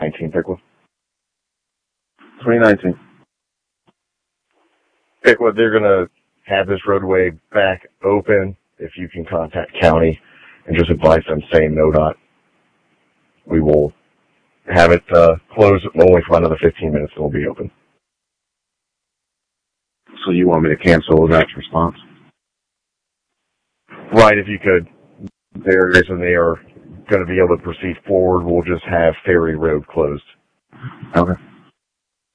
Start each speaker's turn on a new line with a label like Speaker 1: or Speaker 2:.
Speaker 1: 2019, Pickwood.
Speaker 2: 2019.
Speaker 1: Pickwood, they're going to have this roadway back open. If you can contact county and just advise them saying NODOT, we will have it closed only for another 15 minutes and we'll be open.
Speaker 2: So you want me to cancel that response?
Speaker 1: Right, if you could. The areas and they are going to be able to proceed forward, we'll just have Ferry Road closed.
Speaker 2: Okay.